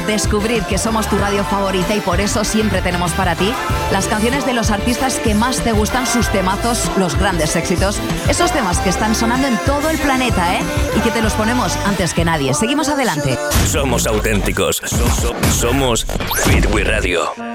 descubrir que somos tu radio favorita y por eso siempre tenemos para ti las canciones de los artistas que más te gustan, sus temazos, los grandes éxitos, esos temas que están sonando en todo el planeta, y que te los ponemos antes que nadie. Seguimos adelante. Somos auténticos. Somos Beat We Radio.